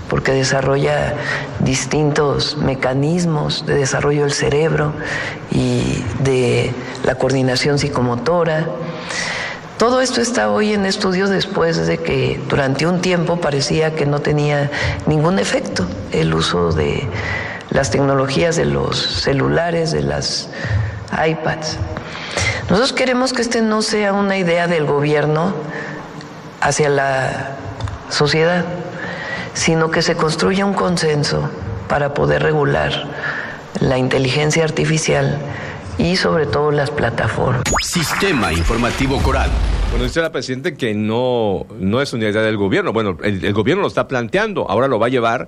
porque desarrolla distintos mecanismos de desarrollo del cerebro y de la coordinación psicomotora. Todo esto está hoy en estudio después de que durante un tiempo parecía que no tenía ningún efecto el uso de las tecnologías de los celulares, de las iPads. Nosotros queremos que este no sea una idea del gobierno hacia la sociedad, sino que se construya un consenso para poder regular la inteligencia artificial y sobre todo las plataformas. Sistema Informativo Coral. Bueno, dice la Presidenta que no es una idea del gobierno. Bueno, el gobierno lo está planteando, ahora lo va a llevar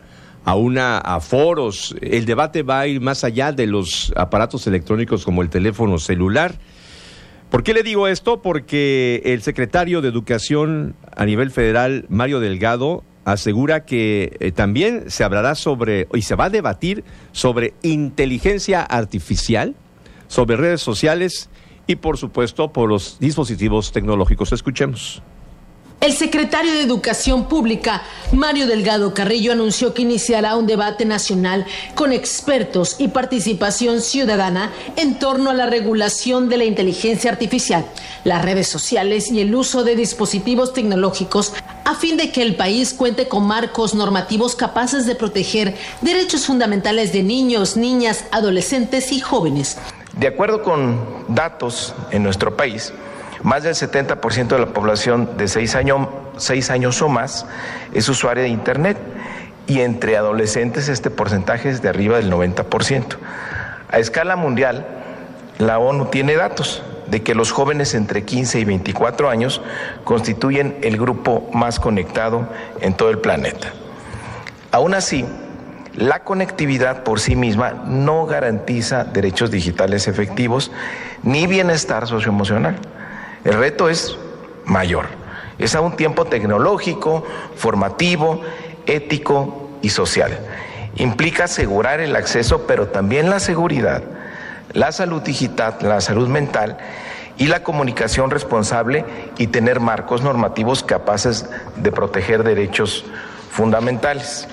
a foros. El debate va a ir más allá de los aparatos electrónicos como el teléfono celular. ¿Por qué le digo esto? Porque el secretario de Educación a nivel federal, Mario Delgado, asegura que también se hablará sobre, y se va a debatir sobre inteligencia artificial, sobre redes sociales y, por supuesto, por los dispositivos tecnológicos. Escuchemos. El secretario de Educación Pública, Mario Delgado Carrillo, anunció que iniciará un debate nacional con expertos y participación ciudadana en torno a la regulación de la inteligencia artificial, las redes sociales y el uso de dispositivos tecnológicos a fin de que el país cuente con marcos normativos capaces de proteger derechos fundamentales de niños, niñas, adolescentes y jóvenes. De acuerdo con datos en nuestro país, más del 70% de la población de 6 años o más es usuaria de Internet, y entre adolescentes este porcentaje es de arriba del 90%. A escala mundial, la ONU tiene datos de que los jóvenes entre 15 y 24 años constituyen el grupo más conectado en todo el planeta. Aún así, la conectividad por sí misma no garantiza derechos digitales efectivos ni bienestar socioemocional. El reto es mayor. Es a un tiempo tecnológico, formativo, ético y social. Implica asegurar el acceso, pero también la seguridad, la salud digital, la salud mental y la comunicación responsable, y tener marcos normativos capaces de proteger derechos fundamentales.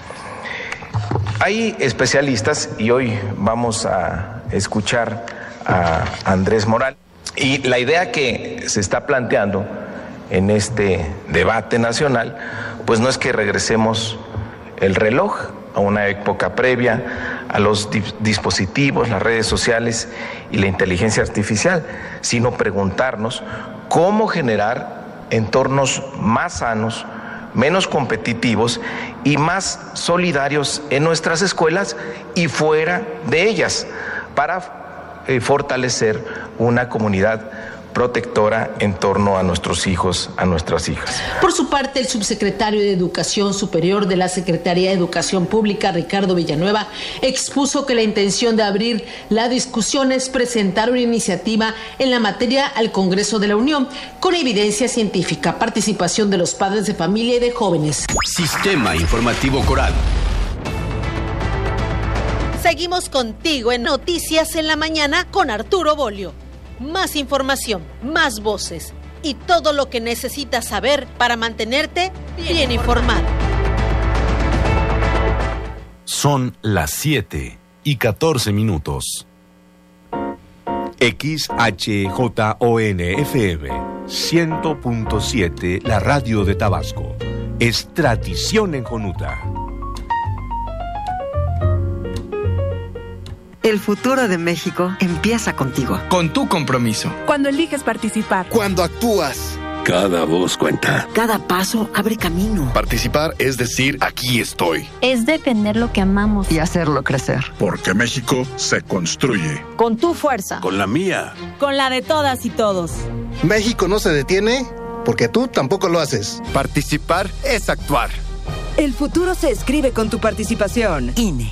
Hay especialistas, y hoy vamos a escuchar a Andrés Moral, y la idea que se está planteando en este debate nacional, pues no es que regresemos el reloj a una época previa a los dispositivos, las redes sociales y la inteligencia artificial, sino preguntarnos cómo generar entornos más sanos, menos competitivos y más solidarios en nuestras escuelas y fuera de ellas, para fortalecer una comunidad protectora en torno a nuestros hijos, a nuestras hijas. Por su parte, el subsecretario de Educación Superior de la Secretaría de Educación Pública, Ricardo Villanueva, expuso que la intención de abrir la discusión es presentar una iniciativa en la materia al Congreso de la Unión, con evidencia científica, participación de los padres de familia y de jóvenes. Sistema Informativo Coral. Seguimos contigo en Noticias en la Mañana con Arturo Bolio. Más información, más voces y todo lo que necesitas saber para mantenerte bien informado. Son las 7:14. XHJON-FM 100.7, la radio de Tabasco. Es tradición en Jonuta. El futuro de México empieza contigo. Con tu compromiso. Cuando eliges participar. Cuando actúas. Cada voz cuenta. Cada paso abre camino. Participar es decir, aquí estoy. Es defender lo que amamos. Y hacerlo crecer. Porque México se construye. Con tu fuerza. Con la mía. Con la de todas y todos. México no se detiene porque tú tampoco lo haces. Participar es actuar. El futuro se escribe con tu participación. INE.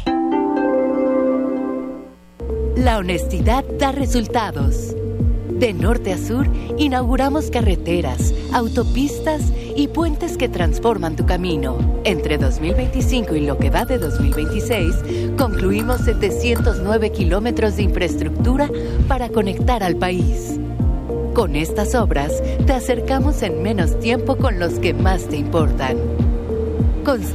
La honestidad da resultados. De norte a sur, inauguramos carreteras, autopistas y puentes que transforman tu camino. Entre 2025 y lo que va de 2026, concluimos 709 kilómetros de infraestructura para conectar al país. Con estas obras, te acercamos en menos tiempo con los que más te importan.